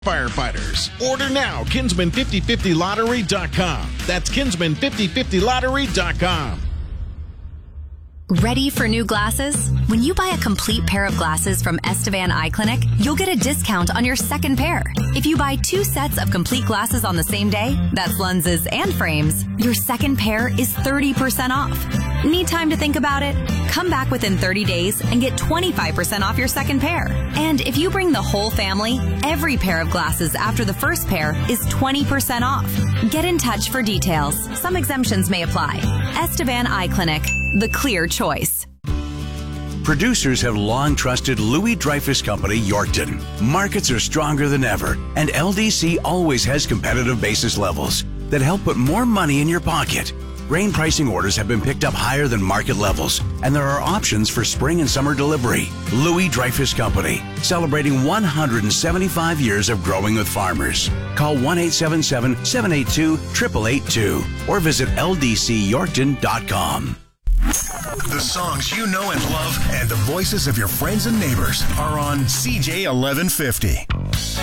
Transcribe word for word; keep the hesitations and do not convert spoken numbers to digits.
Firefighters. Order now, Kinsman fifty fifty lottery dot com. That's Kinsman fifty fifty lottery dot com. Ready for new glasses? When you buy a complete pair of glasses from Estevan Eye Clinic, you'll get a discount on your second pair. If you buy two sets of complete glasses on the same day, that's lenses and frames, your second pair is thirty percent off. Need time to think about it? Come back within thirty days and get twenty-five percent off your second pair. And if you bring the whole family, every pair of glasses after the first pair is twenty percent off. Get in touch for details. Some exemptions may apply. Estevan Eye Clinic, the clear choice. Producers have long trusted Louis Dreyfus Company, Yorkton. Markets are stronger than ever, and L D C always has competitive basis levels that help put more money in your pocket. Grain pricing orders have been picked up higher than market levels, and there are options for spring and summer delivery. Louis Dreyfus Company, celebrating one hundred seventy-five years of growing with farmers. Call one eight seven seven, seven eight two, eight eight eight two or visit L D C Yorkton dot com. The songs you know and love and the voices of your friends and neighbors are on C J eleven fifty.